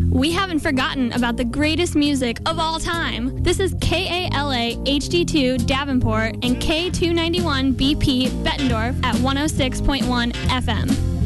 We haven't forgotten about the greatest music of all time. This is KALA HD2 Davenport and K291 BP Bettendorf at 106.1 FM.